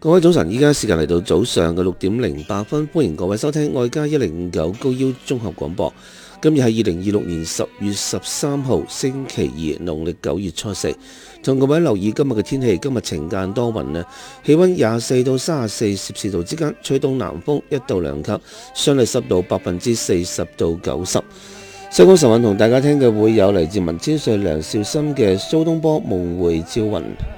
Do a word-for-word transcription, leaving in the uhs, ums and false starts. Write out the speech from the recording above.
各位早晨，依家時間嚟到早上嘅六點零八分，歡迎各位收聽愛家一零五九高腰綜合廣播。今日係二零二六年十月十三號星期二，農曆九月初四。同各位留意今日嘅天氣，今日晴間多雲呢，氣溫廿四到三十四攝氏度之間，吹東南風一到兩級，相對濕度百分之四十到九十。收工晨運同大家聽嘅會有嚟自文千歲梁少森嘅蘇東坡夢回朝雲。